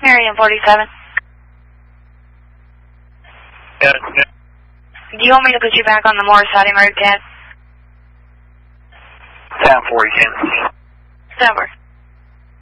Marion 47. Yes. Do you want me to put you back on the Morris Hottie road, Ted? 10-4, you can. It's over.